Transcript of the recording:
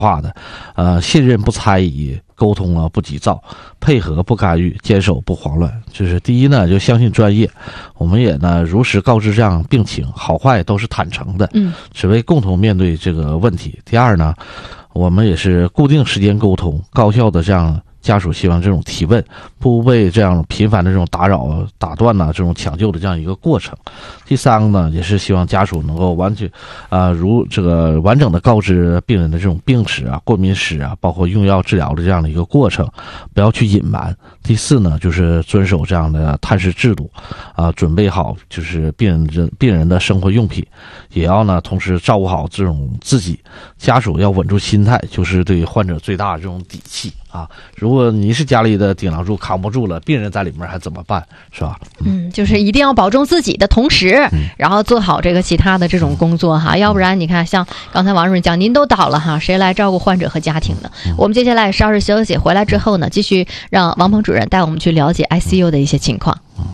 化的，信任不猜疑，沟通不急躁，配合不干预，坚守不慌乱。就是第一呢，就相信专业，我们也呢如实告知这样病情，好坏都是坦诚的，只为共同面对这个问题。第二呢，我们也是固定时间沟通，高效的这样。家属希望这种提问不被这样频繁的这种打扰、打断这种抢救的这样一个过程。第三个呢，也是希望家属能够完全如这个完整的告知病人的这种病史过敏史包括用药治疗的这样的一个过程，不要去隐瞒。第四呢，就是遵守这样的探视制度准备好就是病人的生活用品，也要呢同时照顾好这种自己。家属要稳住心态，就是对患者最大的这种底气如果你是家里的顶梁柱扛不住了，病人在里面还怎么办，是吧？ 就是一定要保重自己的同时，然后做好这个其他的这种工作要不然你看像刚才王主任讲，您都倒了谁来照顾患者和家庭呢？我们接下来稍事休息，回来之后呢，继续让王鹏主任带我们去了解 ICU 的一些情况。